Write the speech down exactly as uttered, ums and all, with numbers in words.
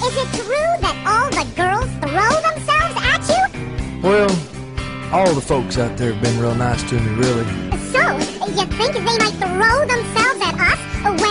Is it true that all the girls throw themselves at you? Well, all the folks out there have been real nice to me, really. So, you think they might throw themselves at us when